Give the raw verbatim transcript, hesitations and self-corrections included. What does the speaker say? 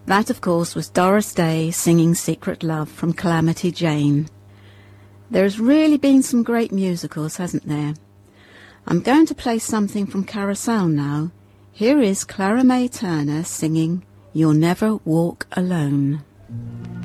That, of course, was Doris Day singing Secret Love from Calamity Jane. There's really been some great musicals, hasn't there? I'm going to play something from Carousel now. Here is Clara May Turner singing You'll Never Walk Alone.